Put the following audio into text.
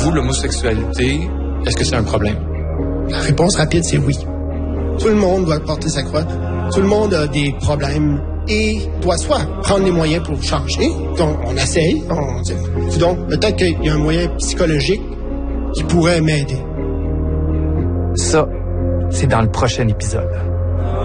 vous, l'homosexualité, est-ce que c'est un problème? La réponse rapide, c'est oui. Tout le monde doit porter sa croix. Tout le monde a des problèmes et doit soit prendre les moyens pour changer. Donc, on essaye. Donc, peut-être qu'il y a un moyen psychologique qui pourrait m'aider. Ça, c'est dans le prochain épisode.